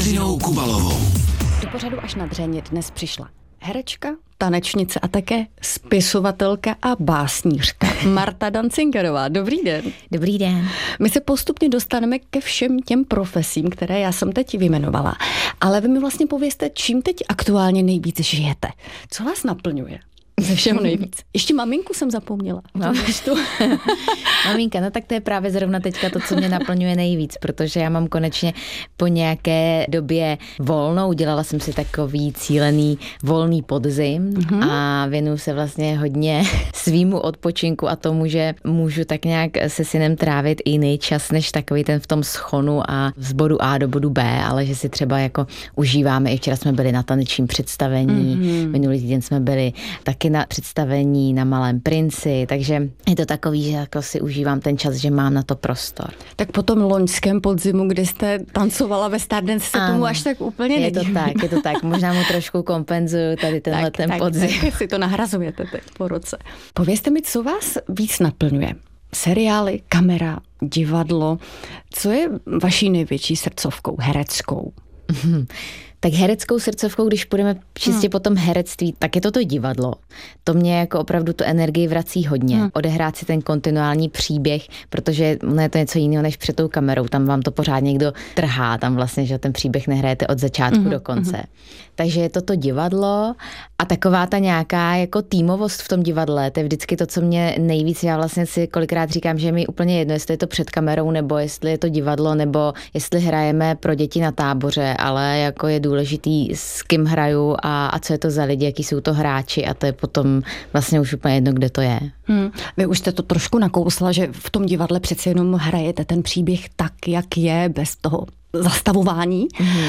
Kateřinou Kubalovou. Do pořadu Až na dřeň dnes přišla herečka, tanečnice a také spisovatelka a básnířka Marta Dancingerová. Dobrý den. Dobrý den. My se postupně dostaneme ke všem těm profesím, které já jsem teď vyjmenovala. Ale vy mi vlastně povězte, čím teď aktuálně nejvíc žijete. Co vás naplňuje? Ze všeho nejvíc. Ještě maminku jsem zapomněla. No, maminka, no tak to je právě zrovna teďka to, co mě naplňuje nejvíc, protože já mám konečně po nějaké době volnou, udělala jsem si takový cílený volný podzim a věnuju se vlastně hodně svýmu odpočinku a tomu, že můžu tak nějak se synem trávit i jiný čas, než takový ten v tom schonu a z bodu A do bodu B, ale že si třeba jako užíváme, i včera jsme byli na tanečním představení, minulý týden jsme byli taky na představení na Malém princi, takže je to takový, že jako si užívám ten čas, že mám na to prostor. Tak po tom loňském podzimu, kdy jste tancovala ve Stardance, se tomu až tak úplně nedivím. Je to tak. Možná mu trošku kompenzuju tady tenhle ten podzim. Tak si to nahrazujete teď po roce. Povězte mi, co vás víc naplňuje? Seriály, kamera, divadlo. Co je vaší největší srdcovkou, hereckou? Tak hereckou srdcovkou, když půjdeme čistě po tom herectví, tak je to divadlo. To mě jako opravdu tu energii vrací hodně. Odehrát si ten kontinuální příběh, protože je to něco jiného než před tou kamerou. Tam vám to pořád někdo trhá, tam vlastně, že ten příběh nehrajete od začátku do konce. Takže je to divadlo a taková ta nějaká jako týmovost v tom divadle, to je vždycky to, co mě nejvíc, já vlastně si kolikrát říkám, že je mi úplně jedno, jestli je to před kamerou, nebo jestli je to divadlo, nebo jestli hrajeme pro děti na táboře, ale jako je důležitý, s kým hraju a co je to za lidi, jaký jsou to hráči a to je potom vlastně už úplně jedno, kde to je. Vy už jste to trošku nakousla, že v tom divadle přece jenom hrajete ten příběh tak, jak je, bez toho zastavování,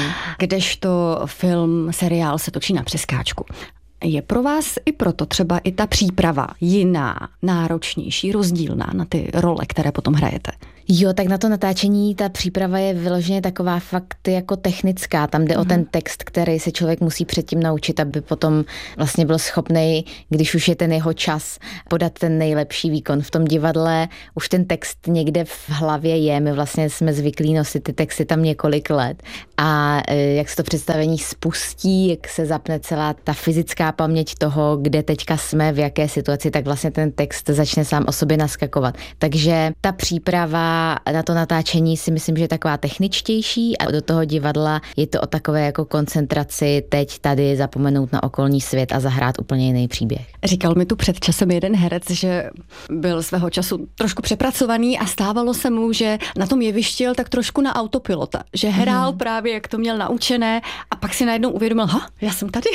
kdežto film, seriál se točí na přeskáčku. Je pro vás i proto třeba i ta příprava jiná, náročnější, rozdílná na ty role, které potom hrajete? Jo, tak na to natáčení ta příprava je vyloženě taková fakt jako technická. Tam jde o ten text, který se člověk musí předtím naučit, aby potom vlastně byl schopnej, když už je ten jeho čas, podat ten nejlepší výkon. V tom divadle už ten text někde v hlavě je, my vlastně jsme zvyklí nosit ty texty tam několik let a jak se to představení spustí, jak se zapne celá ta fyzická paměť toho, kde teďka jsme, v jaké situaci, tak vlastně ten text začne sám o sobě naskakovat. Takže ta příprava na to natáčení si myslím, že je taková techničtější a do toho divadla je to o takové jako koncentraci teď tady zapomenout na okolní svět a zahrát úplně jiný příběh. Říkal mi tu před časem jeden herec, že byl svého času trošku přepracovaný a stávalo se mu, že na tom jevišti jel tak trošku na autopilota, že hrál právě, jak to měl naučené a pak si najednou uvědomil, já jsem tady,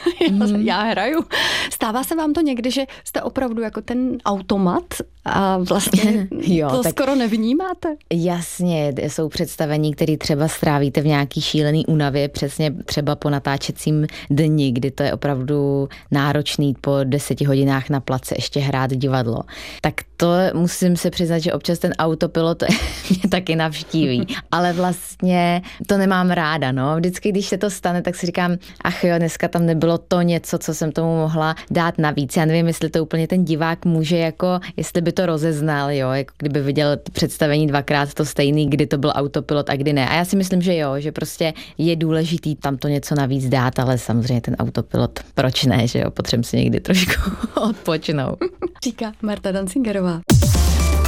já hraju. Stává se vám to někdy, že jste opravdu jako ten automat a vlastně to skoro nevnímáte? Jasně, jsou představení, které třeba strávíte v nějaký šílený únavě, přesně třeba po natáčecím dni, kdy to je opravdu náročný po 10 hodinách na place ještě hrát divadlo. Tak to musím se přiznat, že občas ten autopilot mě taky navštíví. Ale vlastně to nemám ráda, no. Vždycky, když se to stane, tak si říkám, ach jo, dneska tam nebylo to něco, co jsem tomu mohla dát navíc. Já nevím, jestli to úplně ten divák může jako, jestli by to rozeznal, jo, jako kdyby viděl představení dvakrát to stejný, kdy to byl autopilot a kdy ne. A já si myslím, že jo, že prostě je důležitý tam to něco navíc dát, ale samozřejmě ten autopilot, proč ne, že jo, potřebujeme si někdy trošku odpočnout. Říká Marta Dancingerová.